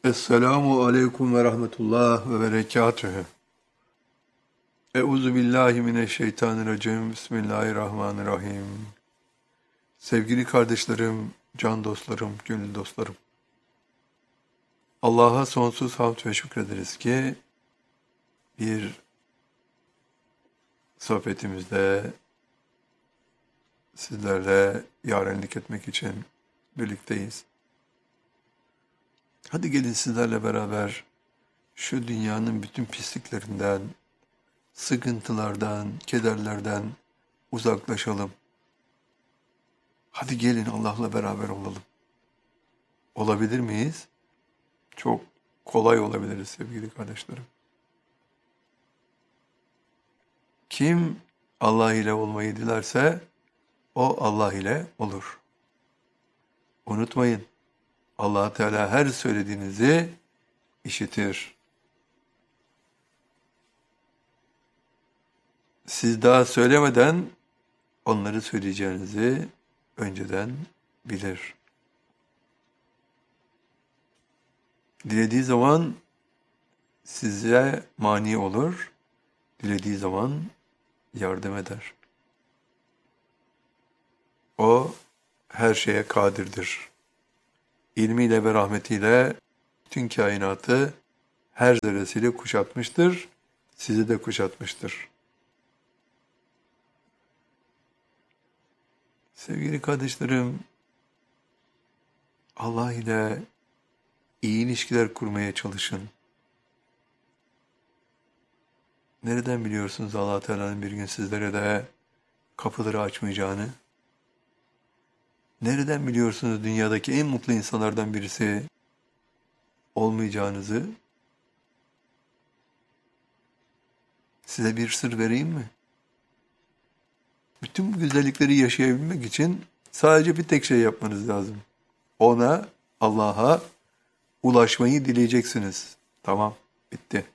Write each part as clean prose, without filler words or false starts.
Esselamu aleyküm ve rahmetullah ve berekatühü. Euzu billahi mineşşeytanirracim. Bismillahirrahmanirrahim. Sevgili kardeşlerim, can dostlarım, gönül dostlarım. Allah'a sonsuz hamd ve şükrederiz ki bir sohbetimizde sizlerle yarenlik etmek için birlikteyiz. Hadi gelin sizlerle beraber şu dünyanın bütün pisliklerinden, sıkıntılardan, kederlerden uzaklaşalım. Hadi gelin Allah'la beraber olalım. Olabilir miyiz? Çok kolay olabiliriz sevgili kardeşlerim. Kim Allah ile olmayı dilerse o Allah ile olur. Unutmayın, Allah Teala her söylediğinizi işitir. Siz daha söylemeden onları söyleyeceğinizi önceden bilir. Dilediği zaman size mani olur, dilediği zaman yardım eder. O her şeye kadirdir. İlmiyle ve rahmetiyle bütün kainatı her zerresiyle kuşatmıştır, sizi de kuşatmıştır. Sevgili kardeşlerim, Allah ile iyi ilişkiler kurmaya çalışın. Nereden biliyorsunuz Allah Teala'nın bir gün sizlere de kapıları açmayacağını? Nereden biliyorsunuz dünyadaki en mutlu insanlardan birisi olmayacağınızı? Size bir sır vereyim mi? Bütün bu güzellikleri yaşayabilmek için sadece bir tek şey yapmanız lazım. Ona, Allah'a ulaşmayı dileyeceksiniz. Tamam, bitti.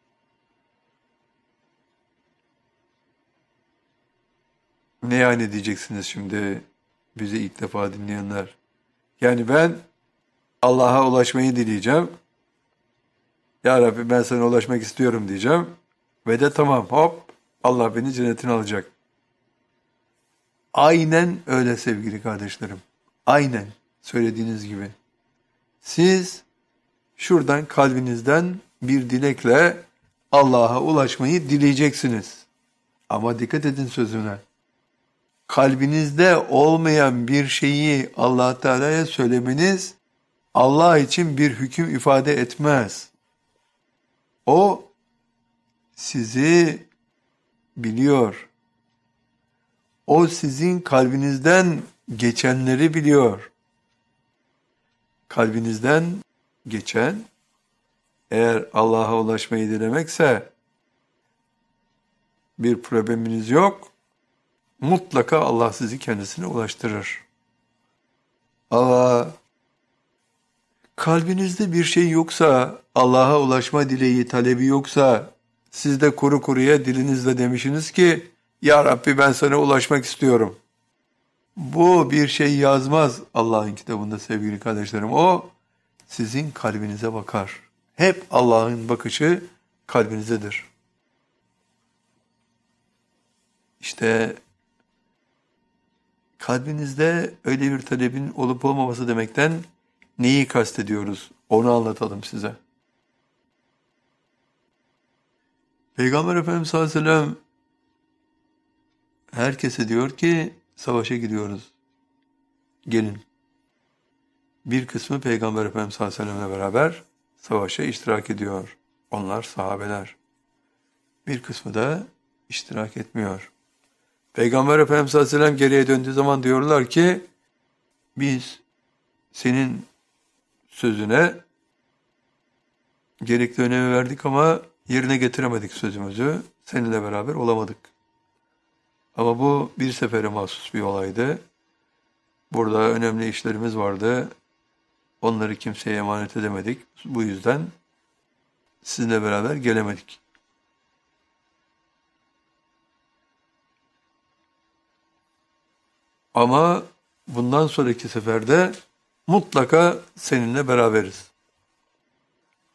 Ne yani diyeceksiniz şimdi bizi ilk defa dinleyenler? Yani ben Allah'a ulaşmayı dileyeceğim. Ya Rabbi ben sana ulaşmak istiyorum diyeceğim. Ve de tamam hop Allah beni cennetine alacak. Aynen öyle sevgili kardeşlerim. Aynen söylediğiniz gibi. Siz şuradan kalbinizden bir dilekle Allah'a ulaşmayı dileyeceksiniz. Ama dikkat edin sözüne. Kalbinizde olmayan bir şeyi Allah Teala'ya söylemeniz Allah için bir hüküm ifade etmez. O sizi biliyor. O sizin kalbinizden geçenleri biliyor. Kalbinizden geçen, eğer Allah'a ulaşmayı dilemekse bir probleminiz yok. Mutlaka Allah sizi kendisine ulaştırır. Ama kalbinizde bir şey yoksa, Allah'a ulaşma dileği, talebi yoksa, siz de kuru kuruya dilinizle demişsiniz ki, Ya Rabbi ben sana ulaşmak istiyorum. Bu bir şey yazmaz Allah'ın kitabında sevgili kardeşlerim. O sizin kalbinize bakar. Hep Allah'ın bakışı kalbinizedir. İşte kalbinizde öyle bir talebin olup olmaması demekten neyi kastediyoruz? Onu anlatalım size. Peygamber Efendimiz sallallahu aleyhi ve sellem herkese diyor ki savaşa gidiyoruz. Gelin. Bir kısmı Peygamber Efendimiz sallallahu aleyhi ve sellemle beraber savaşa iştirak ediyor. Onlar sahabeler. Bir kısmı da iştirak etmiyor. Peygamber Efendimiz sallallahu aleyhi ve sellem geriye döndüğü zaman diyorlar ki biz senin sözüne gerekli önemi verdik ama yerine getiremedik sözümüzü. Seninle beraber olamadık. Ama bu bir sefere mahsus bir olaydı. Burada önemli işlerimiz vardı. Onları kimseye emanet edemedik. Bu yüzden sizinle beraber gelemedik. Ama bundan sonraki seferde mutlaka seninle beraberiz.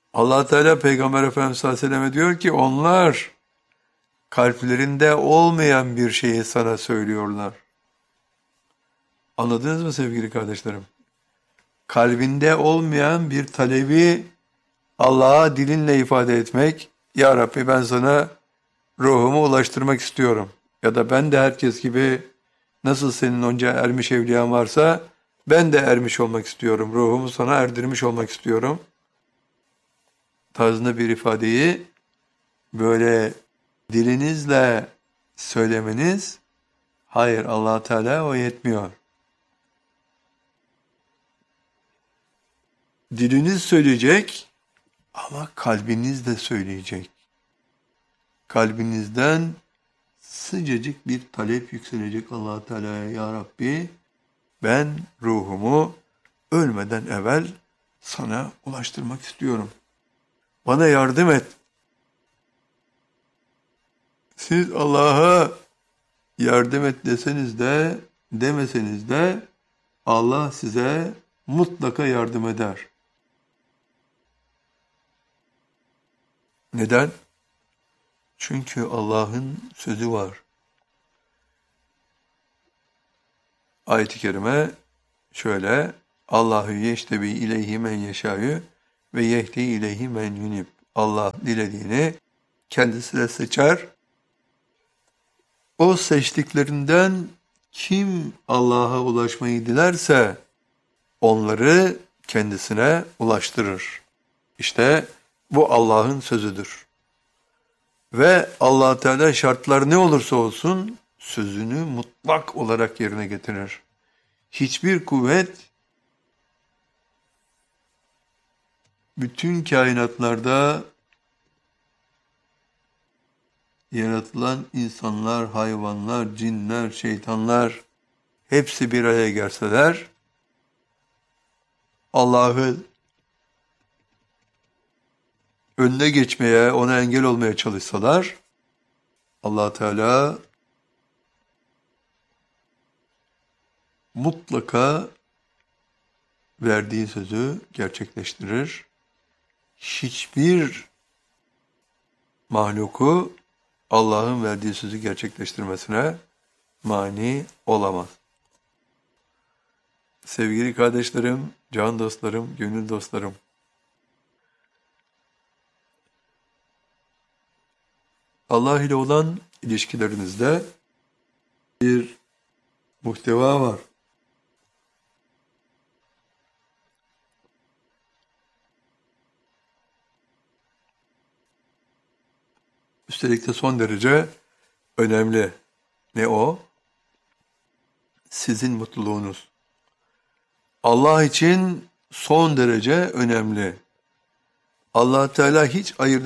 Allah Teala Peygamber Efendimiz sallallahu aleyhi ve selleme diyor ki onlar kalplerinde olmayan bir şeyi sana söylüyorlar. Anladınız mı sevgili kardeşlerim? Kalbinde olmayan bir talebi Allah'a dilinle ifade etmek, Ya Rabbi ben sana ruhumu ulaştırmak istiyorum. Ya da ben de herkes gibi nasıl senin onca ermiş evliyan varsa ben de ermiş olmak istiyorum. Ruhumu sana erdirmiş olmak istiyorum. Tarzında bir ifadeyi böyle dilinizle söylemeniz, hayır Allah Teala o yetmiyor. Diliniz söyleyecek ama kalbiniz de söyleyecek. Kalbinizden sıcacık bir talep yükselecek Allah Teala'ya, Ya Rabbi ben ruhumu ölmeden evvel sana ulaştırmak istiyorum. Bana yardım et. Siz Allah'a yardım et deseniz de demeseniz de Allah size mutlaka yardım eder. Neden? Çünkü Allah'ın sözü var. Ayet-i kerime şöyle: Allahu yeştebi ileyhi men yeşâ'yu ve yehdi ileyhi men yunib. Allah dilediğini kendisine seçer. O seçtiklerinden kim Allah'a ulaşmayı dilerse onları kendisine ulaştırır. İşte bu Allah'ın sözüdür. Ve Allah Teala şartlar ne olursa olsun sözünü mutlak olarak yerine getirir. Hiçbir kuvvet bütün kainatlarda yaratılan insanlar, hayvanlar, cinler, şeytanlar hepsi bir araya gelseler Allah'ı önüne geçmeye, ona engel olmaya çalışsalar Allah Teala mutlaka verdiği sözü gerçekleştirir. Hiçbir mahluku Allah'ın verdiği sözü gerçekleştirmesine mani olamaz. Sevgili kardeşlerim, can dostlarım, gönül dostlarım, Allah ile olan ilişkilerinizde bir muhteva var. Üstelik de son derece önemli. Ne o? Sizin mutluluğunuz. Allah için son derece önemli. Allah Teala hiç ayırt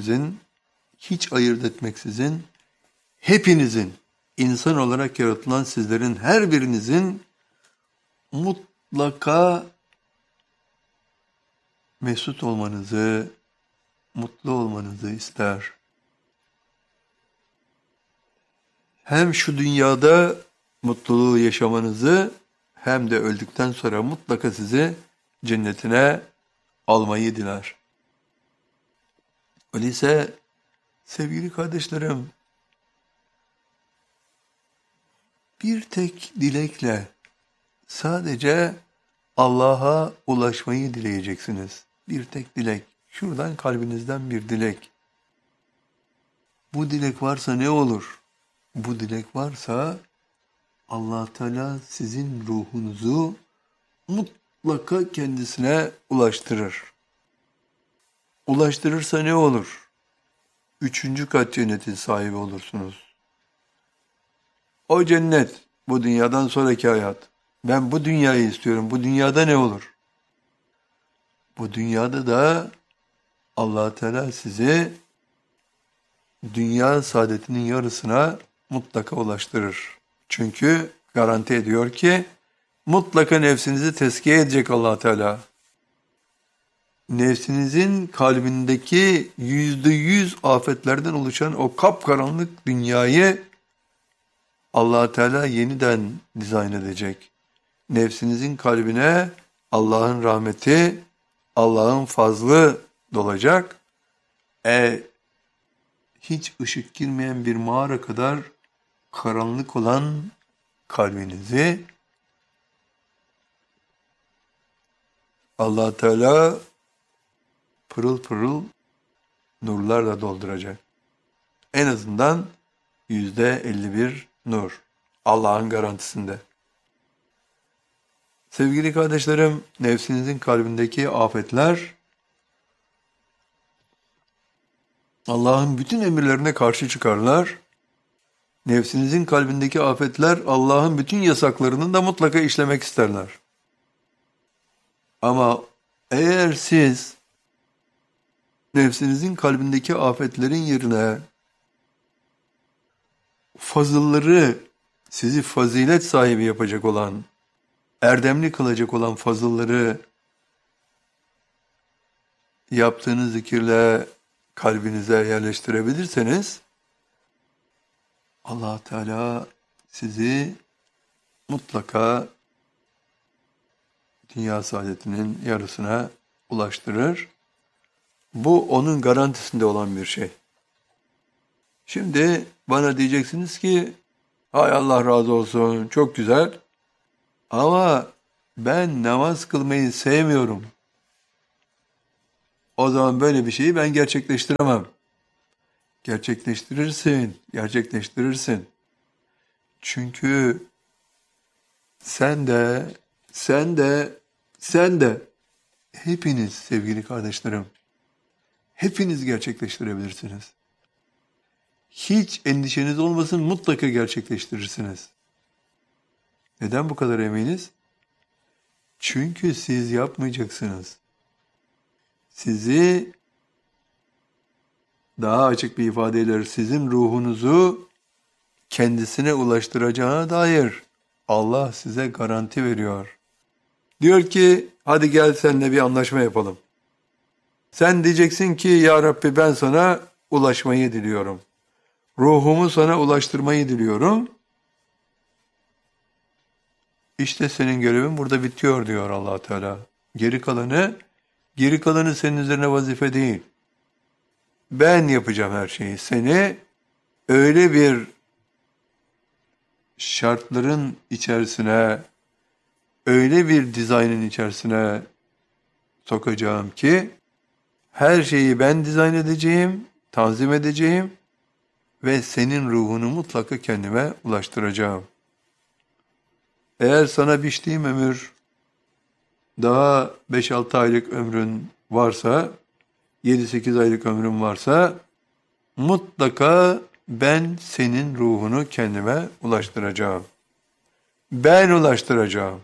etmeksizin hepinizin, insan olarak yaratılan sizlerin her birinizin mutlaka mesut olmanızı, mutlu olmanızı ister. Hem şu dünyada mutluluğu yaşamanızı hem de öldükten sonra mutlaka sizi cennetine almayı diler. Öyleyse sevgili kardeşlerim, bir tek dilekle sadece Allah'a ulaşmayı dileyeceksiniz. Bir tek dilek. Şuradan kalbinizden bir dilek. Bu dilek varsa ne olur? Bu dilek varsa Allah Teala sizin ruhunuzu mutlaka kendisine ulaştırır. Ulaştırırsa ne olur? 3. kat cennetin sahibi olursunuz. O cennet, bu dünyadan sonraki hayat. Ben bu dünyayı istiyorum. Bu dünyada ne olur? Bu dünyada da Allah Teala sizi dünya saadetinin yarısına mutlaka ulaştırır. Çünkü garanti ediyor ki mutlaka nefsinizi tezkiye edecek Allah Teala. Nefsinizin kalbindeki %100 afetlerden oluşan o kapkaranlık dünyayı Allah Teala yeniden dizayn edecek. Nefsinizin kalbine Allah'ın rahmeti, Allah'ın fazlı dolacak. Hiç ışık girmeyen bir mağara kadar karanlık olan kalbinizi Allah Teala pırıl pırıl nurlarla dolduracak. En azından %51 nur. Allah'ın garantisinde. Sevgili kardeşlerim, nefsinizin kalbindeki afetler Allah'ın bütün emirlerine karşı çıkarlar. Nefsinizin kalbindeki afetler Allah'ın bütün yasaklarını da mutlaka işlemek isterler. Ama eğer siz nefsinizin kalbindeki afetlerin yerine fazılları, sizi fazilet sahibi yapacak olan, erdemli kılacak olan fazılları yaptığınız zikirle kalbinize yerleştirebilirseniz, Allah Teala sizi mutlaka dünya saadetinin yarısına ulaştırır. Bu onun garantisinde olan bir şey. Şimdi bana diyeceksiniz ki, hay Allah razı olsun, çok güzel ama ben namaz kılmayı sevmiyorum. O zaman böyle bir şeyi ben gerçekleştiremem. Gerçekleştirirsin. Çünkü sen de hepiniz sevgili kardeşlerim, hepiniz gerçekleştirebilirsiniz. Hiç endişeniz olmasın, mutlaka gerçekleştirirsiniz. Neden bu kadar eminiz? Çünkü siz yapmayacaksınız. Sizi daha açık bir ifadeyle sizin ruhunuzu kendisine ulaştıracağına dair Allah size garanti veriyor. Diyor ki hadi gel seninle bir anlaşma yapalım. Sen diyeceksin ki ya Rabbi ben sana ulaşmayı diliyorum. Ruhumu sana ulaştırmayı diliyorum. İşte senin görevin burada bitiyor diyor Allah Teala. Geri kalanı senin üzerine vazife değil. Ben yapacağım her şeyi. Seni öyle bir şartların içerisine, öyle bir dizaynın içerisine sokacağım ki her şeyi ben dizayn edeceğim, tanzim edeceğim ve senin ruhunu mutlaka kendime ulaştıracağım. Eğer sana biçtiğim ömür daha 5-6 aylık ömrün varsa, 7-8 aylık ömrün varsa mutlaka ben senin ruhunu kendime ulaştıracağım. Ben ulaştıracağım.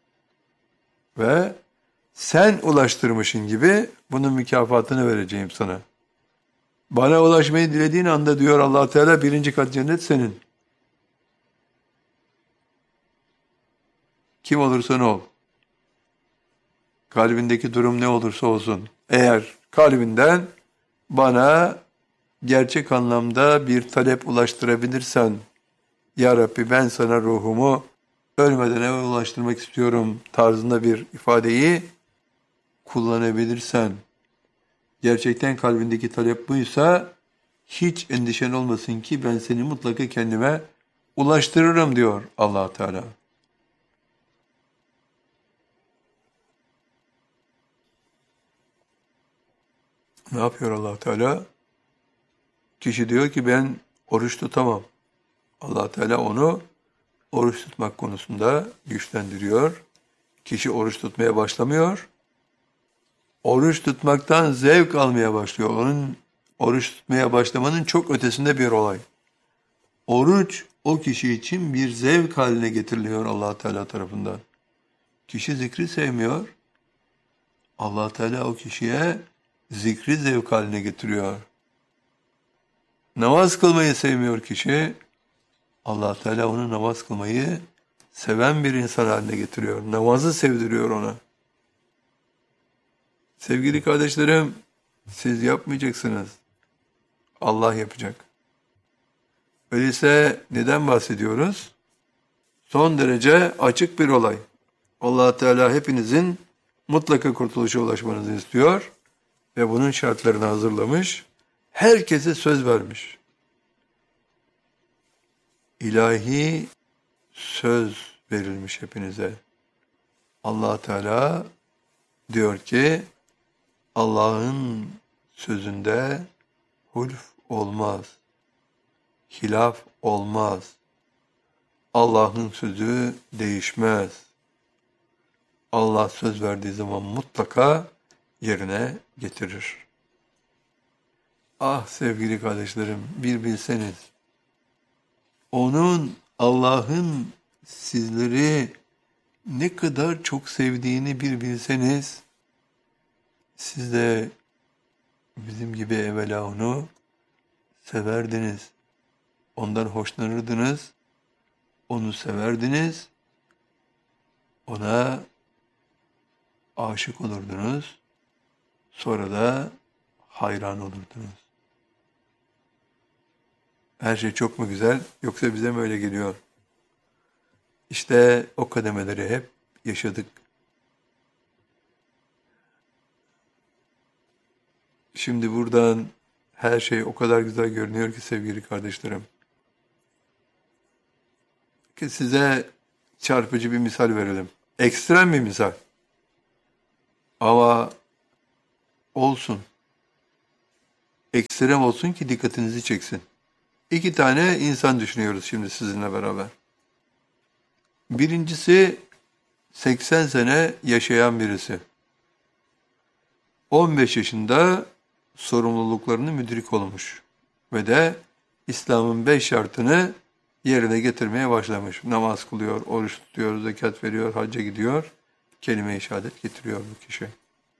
Ve sen ulaştırmışın gibi bunun mükafatını vereceğim sana. Bana ulaşmayı dilediğin anda diyor Allah Teala 1. kat cennet senin. Kim olursan ol. Kalbindeki durum ne olursa olsun. Eğer kalbinden bana gerçek anlamda bir talep ulaştırabilirsen, ya Rabbi ben sana ruhumu ölmeden evvel ulaştırmak istiyorum tarzında bir ifadeyi kullanabilirsen, gerçekten kalbindeki talep buysa hiç endişen olmasın ki ben seni mutlaka kendime ulaştırırım diyor Allah Teala. Ne yapıyor Allah Teala? Kişi diyor ki ben oruç tutamam. Allah Teala onu oruç tutmak konusunda güçlendiriyor. Kişi oruç tutmaya başlamıyor. Oruç tutmaktan zevk almaya başlıyor. Onun oruç tutmaya başlamanın çok ötesinde bir olay. Oruç o kişi için bir zevk haline getiriliyor Allah Teala tarafından. Kişi zikri sevmiyor. Allah Teala o kişiye zikri zevk haline getiriyor. Namaz kılmayı sevmiyor kişi. Allah Teala onu namaz kılmayı seven bir insan haline getiriyor. Namazı sevdiriyor ona. Sevgili kardeşlerim, siz yapmayacaksınız. Allah yapacak. Öyleyse neden bahsediyoruz? Son derece açık bir olay. Allah Teala hepinizin mutlaka kurtuluşa ulaşmanızı istiyor ve bunun şartlarını hazırlamış, herkese söz vermiş. İlahi söz verilmiş hepinize. Allah Teala diyor ki, Allah'ın sözünde hulf olmaz, hilaf olmaz. Allah'ın sözü değişmez. Allah söz verdiği zaman mutlaka yerine getirir. Ah sevgili kardeşlerim, bir bilseniz, Allah'ın sizleri ne kadar çok sevdiğini bir bilseniz, siz de bizim gibi evvela onu severdiniz. Ondan hoşlanırdınız, onu severdiniz, ona aşık olurdunuz, sonra da hayran olurdunuz. Her şey çok mu güzel, yoksa bize mi öyle geliyor? İşte o kademeleri hep yaşadık. Şimdi buradan her şey o kadar güzel görünüyor ki sevgili kardeşlerim. Ki size çarpıcı bir misal verelim. Ekstrem bir misal. Ama olsun. Ekstrem olsun ki dikkatinizi çeksin. 2 tane insan düşünüyoruz şimdi sizinle beraber. Birincisi 80 sene yaşayan birisi. 15 yaşında sorumluluklarını müdrik olmuş ve de İslam'ın 5 şartını yerine getirmeye başlamış. Namaz kılıyor, oruç tutuyor, zekat veriyor, hacca gidiyor, kelime-i şehadet getiriyor bu kişi.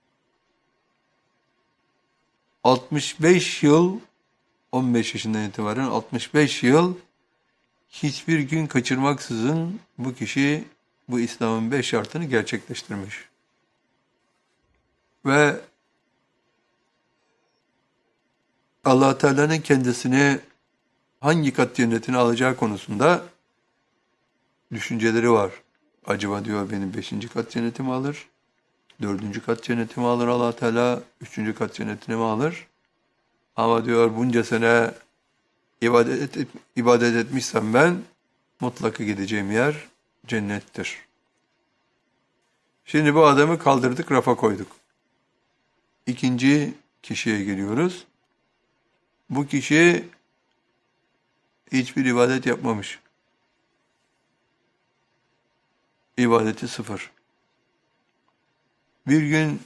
65 yıl, 15 yaşından itibaren 65 yıl hiçbir gün kaçırmaksızın bu kişi bu İslam'ın 5 şartını gerçekleştirmiş. Ve Allah Teala'nın kendisini hangi kat cennetine alacağı konusunda düşünceleri var. Acaba diyor beni 5. kat cennetime alır, 4. kat cennetime alır Allah Teala, 3. kat cennetine mi alır? Ama diyor bunca sene ibadet etmişsem ben mutlaka gideceğim yer cennettir. Şimdi bu adamı kaldırdık, rafa koyduk. İkinci kişiye geliyoruz. Bu kişi hiçbir ibadet yapmamış. İbadeti sıfır. Bir gün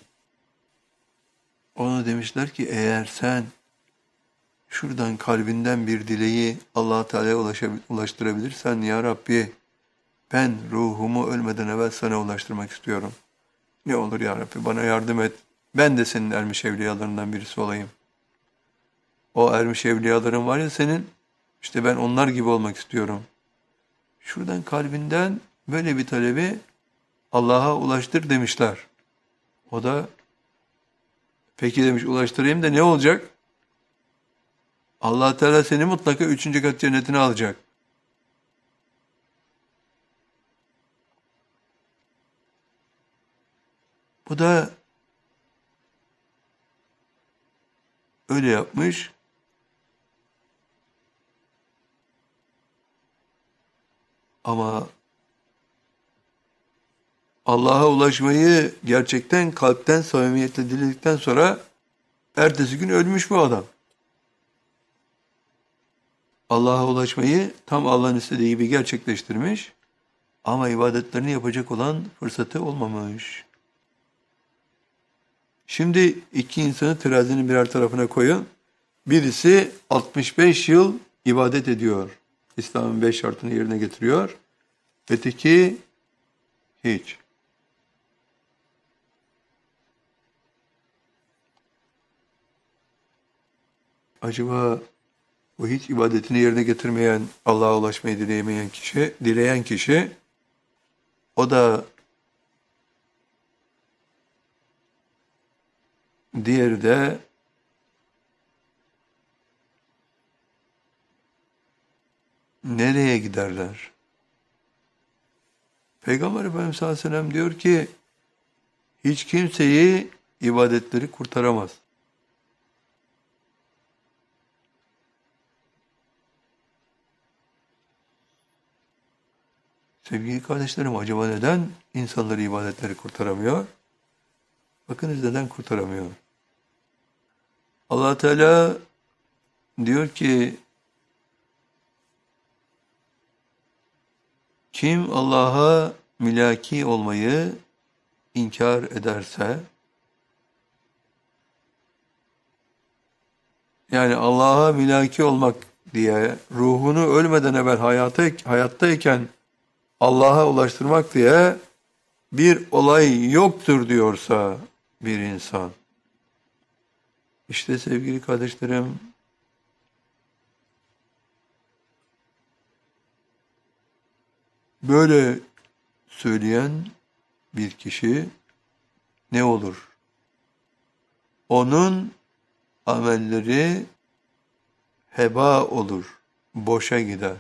ona demişler ki eğer sen şuradan kalbinden bir dileği Allah Teala'ya ulaştırabilirsen ya Rabbi ben ruhumu ölmeden evvel sana ulaştırmak istiyorum. Ne olur ya Rabbi bana yardım et. Ben de senin ermiş evliyalarından birisi olayım. O ermiş evliyaların var ya senin, işte ben onlar gibi olmak istiyorum. Şuradan kalbinden böyle bir talebi Allah'a ulaştır demişler. O da peki demiş ulaştırayım da ne olacak? Allah Teala seni mutlaka 3. kat cennetine alacak. Bu da öyle yapmış. Ama Allah'a ulaşmayı gerçekten kalpten samimiyetle diledikten sonra ertesi gün ölmüş bu adam. Allah'a ulaşmayı tam Allah'ın istediği gibi gerçekleştirmiş ama ibadetlerini yapacak olan fırsatı olmamış. Şimdi 2 insanı terazinin birer tarafına koyun. Birisi 65 yıl ibadet ediyor. İslam'ın 5 şartını yerine getiriyor. Öteki hiç. Acaba bu hiç ibadetini yerine getirmeyen, Allah'a ulaşmayı dileyen kişi, o da diğeri de nereye giderler? Peygamber Efendimiz sallallahu aleyhi ve sellem diyor ki, hiç kimseyi ibadetleri kurtaramaz. Sevgili kardeşlerim, acaba neden insanları ibadetleri kurtaramıyor? Bakınız neden kurtaramıyor. Allah Teala diyor ki, kim Allah'a mülaki olmayı inkar ederse, yani Allah'a mülaki olmak diye ruhunu ölmeden evvel hayattayken Allah'a ulaştırmak diye bir olay yoktur diyorsa bir insan. İşte sevgili kardeşlerim, böyle söyleyen bir kişi ne olur? Onun amelleri heba olur, boşa gider.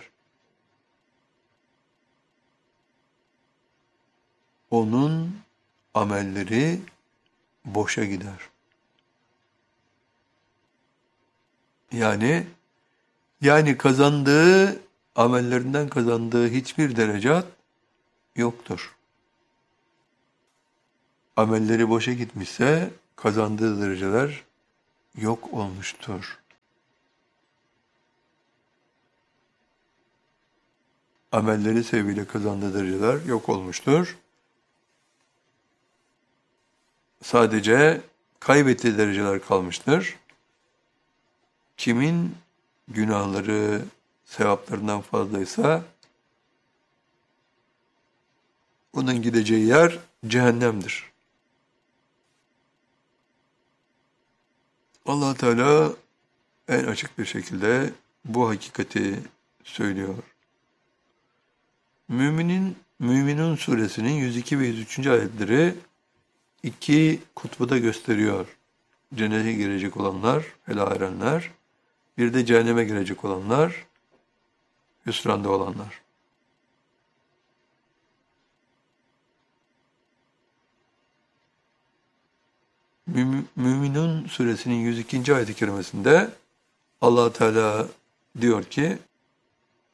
Onun amelleri boşa gider. Yani kazandığı, amellerinden kazandığı hiçbir derecat yoktur. Amelleri boşa gitmişse kazandığı dereceler yok olmuştur. Amelleri sebebiyle kazandığı dereceler yok olmuştur. Sadece kaybettiği dereceler kalmıştır. Kimin günahları sevaplarından fazlaysa onun gideceği yer cehennemdir. Allah Teala en açık bir şekilde bu hakikati söylüyor. Müminun suresinin 102 ve 103. ayetleri iki kutbuda gösteriyor. Cennete girecek olanlar, helal erenler, bir de cehenneme girecek olanlar, hüsranda olanlar. Müminun suresinin 102. ayet-i kerimesinde Allah Teala diyor ki,